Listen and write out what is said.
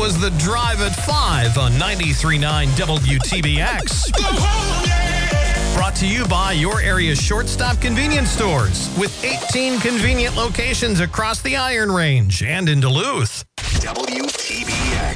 was The Drive at 5 on 93.9 WTBX. Brought to you by your area's shortstop convenience stores with 18 convenient locations across the Iron Range and in Duluth. WTBX.